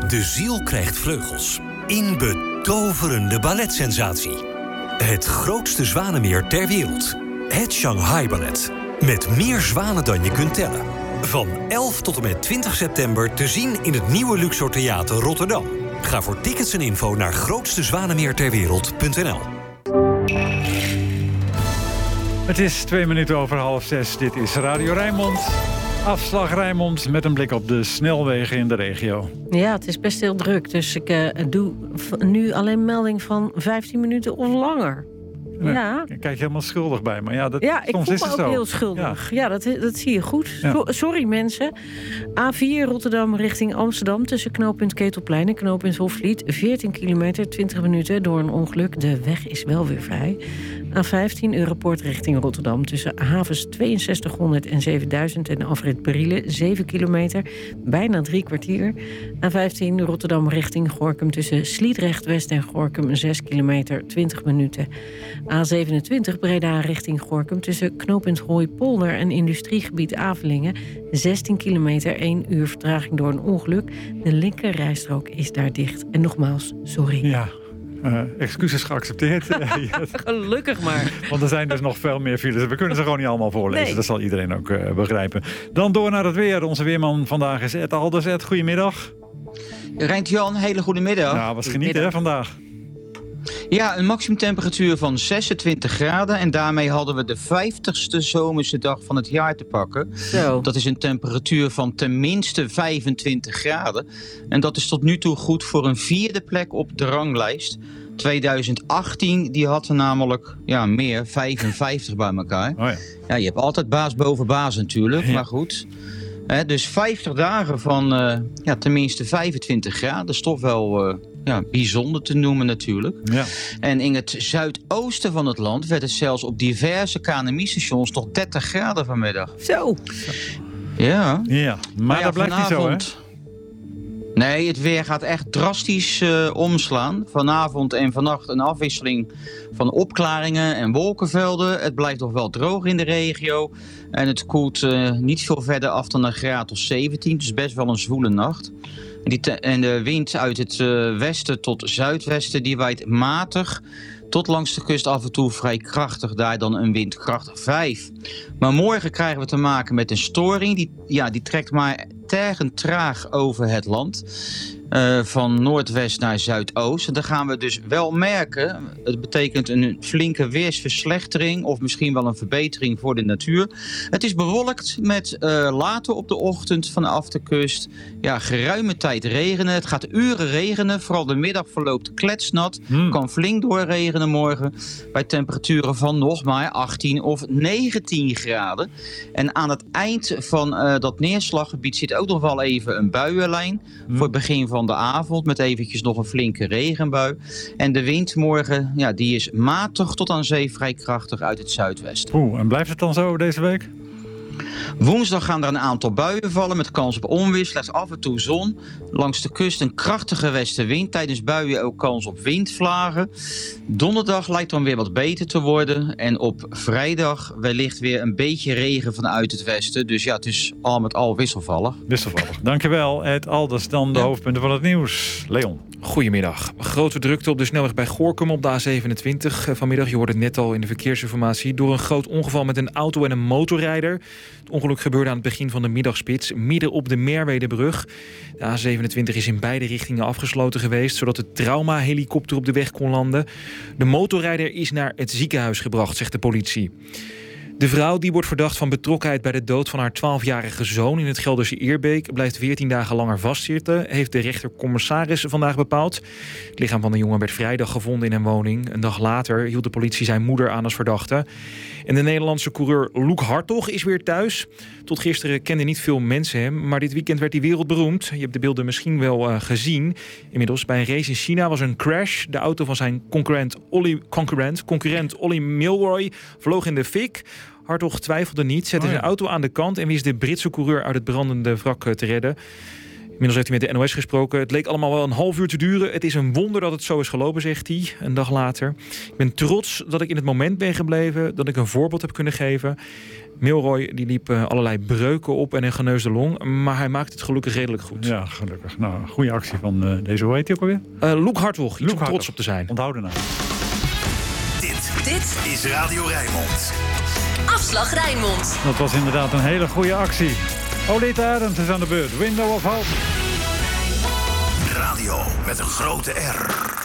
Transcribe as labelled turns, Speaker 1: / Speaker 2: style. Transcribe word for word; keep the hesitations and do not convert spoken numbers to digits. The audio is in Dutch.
Speaker 1: De ziel krijgt vleugels. In betoverende balletsensatie. Het grootste zwanenmeer ter wereld. Het Shanghai Ballet. Met meer zwanen dan je kunt tellen. Van elf tot en met twintig september te zien in het nieuwe Luxor Theater Rotterdam. Ga voor tickets en info naar grootste zwanenmeer ter wereld punt n l.
Speaker 2: Het is twee minuten over half zes. Dit is Radio Rijnmond. Afslag Rijnmond met een blik op de snelwegen in de regio.
Speaker 3: Ja, het is best heel druk. Dus ik uh, doe v- nu alleen melding van vijftien minuten of langer.
Speaker 2: Nee,
Speaker 3: ja.
Speaker 2: Ik kijk helemaal schuldig bij, maar ja, dat,
Speaker 3: ja ik
Speaker 2: soms
Speaker 3: voel
Speaker 2: is
Speaker 3: me
Speaker 2: het
Speaker 3: ook
Speaker 2: zo.
Speaker 3: heel schuldig. Ja, ja dat, dat zie je goed.
Speaker 2: Ja.
Speaker 3: So- sorry mensen. A vier Rotterdam richting Amsterdam tussen knooppunt Ketelplein en knooppunt Hofvliet. veertien kilometer, twintig minuten door een ongeluk. De weg is wel weer vrij. A vijftien Europoort richting Rotterdam tussen havens tweeënzestighonderd en zevenduizend en afrit Brielen, zeven kilometer, bijna drie kwartier. A vijftien Rotterdam richting Gorinchem tussen Sliedrecht West en Gorinchem, zes kilometer, twintig minuten. A zevenentwintig Breda richting Gorinchem tussen knooppunt Hooipolder en industriegebied Avelingen, zestien kilometer, één uur vertraging door een ongeluk. De linker rijstrook is daar dicht. En nogmaals, sorry.
Speaker 2: Ja. Uh, excuses geaccepteerd.
Speaker 3: Gelukkig maar.
Speaker 2: Want er zijn dus nog veel meer files. We kunnen ze gewoon niet allemaal voorlezen. Nee. Dat zal iedereen ook uh, begrijpen. Dan door naar het weer. Onze weerman vandaag is Ed Alders. Ed, goedemiddag.
Speaker 4: Rijnt-Jan, hele goede middag.
Speaker 2: Ja, was genieten hè, vandaag.
Speaker 4: Ja, een maximumtemperatuur van zesentwintig graden. En daarmee hadden we de vijftigste zomerse dag van het jaar te pakken.
Speaker 3: Zo.
Speaker 4: Dat is een temperatuur van tenminste vijfentwintig graden. En dat is tot nu toe goed voor een vierde plek op de ranglijst. twintig achttien, die had er namelijk ja, meer, vijfenvijftig bij elkaar. Oh ja. Ja, je hebt altijd baas boven baas natuurlijk, ja. Maar goed. He, dus vijftig dagen van uh, ja, tenminste vijfentwintig graden. Dat is toch wel uh, ja, bijzonder te noemen natuurlijk. Ja. En in het zuidoosten van het land werd het zelfs op diverse K N M I-stations toch dertig graden vanmiddag.
Speaker 3: Zo.
Speaker 4: Ja.
Speaker 2: Ja, maar, maar ja, dat blijft vanavond... niet zo, hè?
Speaker 4: Nee, het weer gaat echt drastisch uh, omslaan. Vanavond en vannacht een afwisseling van opklaringen en wolkenvelden. Het blijft nog wel droog in de regio. En het koelt uh, niet veel verder af dan een graad of zeventien. Dus best wel een zwoele nacht. En, die te- en de wind uit het uh, westen tot zuidwesten die waait matig. Tot langs de kust af en toe vrij krachtig, daar dan een windkracht vijf. Maar morgen krijgen we te maken met een storing. Die, ja, die trekt maar tergend traag over het land. Uh, van noordwest naar zuidoost. En dan gaan we dus wel merken. Het betekent een flinke weersverslechtering. Of misschien wel een verbetering voor de natuur. Het is bewolkt met uh, later op de ochtend vanaf de kust. Ja, geruime tijd regenen. Het gaat uren regenen. Vooral de middag verloopt kletsnat. Hmm. Kan flink doorregenen morgen. Bij temperaturen van nog maar achttien of negentien graden. En aan het eind van uh, dat neerslaggebied zit ook nog wel even een buienlijn. Hmm. Voor het begin van van de avond met eventjes nog een flinke regenbui. En de wind morgen, ja, die is matig tot aan zee vrij krachtig uit het zuidwesten.
Speaker 2: Oeh, en blijft het dan zo deze week?
Speaker 4: Woensdag gaan er een aantal buien vallen met kans op onweer, slechts af en toe zon. Langs de kust een krachtige westenwind, tijdens buien ook kans op windvlagen. Donderdag lijkt dan weer wat beter te worden. En op vrijdag wellicht weer een beetje regen vanuit het westen. Dus ja, het is al met al wisselvallig.
Speaker 2: Wisselvallig. Dankjewel, Ed Alders. Dan de ja. hoofdpunten van het nieuws. Leon.
Speaker 5: Goedemiddag. Grote drukte op de snelweg bij Gorinchem op de A zevenentwintig. Vanmiddag, je hoorde het net al in de verkeersinformatie, door een groot ongeval met een auto en een motorrijder. Het ongeluk gebeurde aan het begin van de middagspits, midden op de Merwedebrug. De A zevenentwintig is in beide richtingen afgesloten geweest, zodat de traumahelikopter op de weg kon landen. De motorrijder is naar het ziekenhuis gebracht, zegt de politie. De vrouw die wordt verdacht van betrokkenheid bij de dood van haar twaalfjarige zoon in het Gelderse Eerbeek blijft veertien dagen langer vastzitten, heeft de rechter-commissaris vandaag bepaald. Het lichaam van de jongen werd vrijdag gevonden in een woning. Een dag later hield de politie zijn moeder aan als verdachte. En de Nederlandse coureur Loek Hartog is weer thuis. Tot gisteren kenden niet veel mensen hem, maar dit weekend werd hij wereldberoemd. Je hebt de beelden misschien wel uh, gezien. Inmiddels bij een race in China was een crash. De auto van zijn concurrent Ollie, concurrent, concurrent Ollie Milroy vloog in de fik. Hartog twijfelde niet, zette oh ja. zijn auto aan de kant en wist de Britse coureur uit het brandende wrak te redden. Inmiddels heeft hij met de N O S gesproken. Het leek allemaal wel een half uur te duren. Het is een wonder dat het zo is gelopen, zegt hij, een dag later. Ik ben trots dat ik in het moment ben gebleven, dat ik een voorbeeld heb kunnen geven. Milroy die liep uh, allerlei breuken op en een geneusde long. Maar hij maakte het gelukkig redelijk goed.
Speaker 2: Ja, gelukkig. Nou, goede actie van uh, deze, hoe heet hij ook alweer?
Speaker 5: Uh, Loek Hartog, iets om trots op te zijn.
Speaker 2: Onthouden nou.
Speaker 6: Dit, dit is Radio Rijnmond. Afslag Rijnmond.
Speaker 2: Dat was inderdaad een hele goede actie. Olita Adams is aan de beurt. Window of Hope.
Speaker 6: Radio met een grote R.